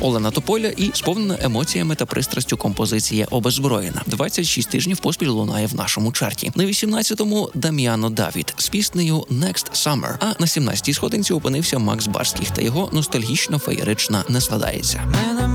Олена Тополя і сповнена емоціями та пристрастю композиція «Обеззброєна». 26 тижнів поспіль лунає в нашому чарті. На 18-му Дам'яно Давід з піснею «Next Summer», а на 17-й сходинці опинився Макс Барських та його ностальгічно-феєрична «Не складається».